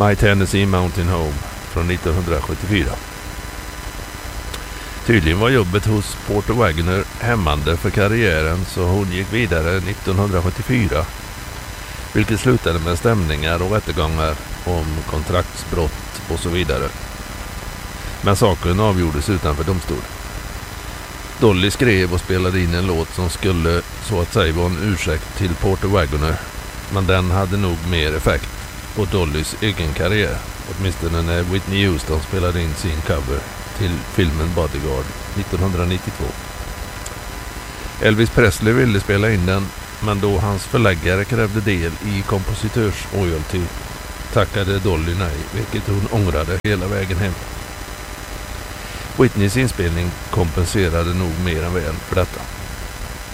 My Tennessee Mountain Home från 1974. Tydligen var jobbet hos Porter Wagoner hämmande för karriären, så hon gick vidare 1974, vilket slutade med stämningar och rättegångar om kontraktsbrott och så vidare. Men saken avgjordes utanför domstol. Dolly skrev och spelade in en låt som skulle så att säga vara en ursäkt till Porter Wagoner, men den hade nog mer effekt på Dollys egen karriär, åtminstone när Whitney Houston spelade in sin cover till filmen Bodyguard 1992. Elvis Presley ville spela in den, men då hans förläggare krävde del i kompositörs-royalty tackade Dolly nej, vilket hon ångrade hela vägen hem. Whitneys inspelning kompenserade nog mer än väl för detta.